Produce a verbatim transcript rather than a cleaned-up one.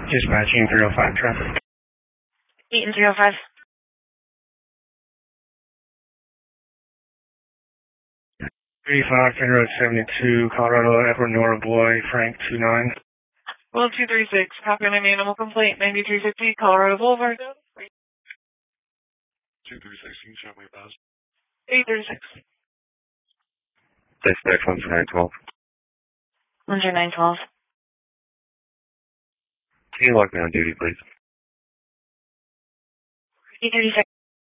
Dispatching three oh five traffic. eight and three oh five. thirty-five, Federal Road seventy-two, Colorado, Edward Nora Boy, Frank two nine. Well, two three six, copy on an animal complaint, ninety-three fifty, Colorado Boulevard. two three six, you can show me about. eight thirty-six. Dispatch one for nine twelve. one zero nine twelve. Can you log me on duty, please? eight thirty-six.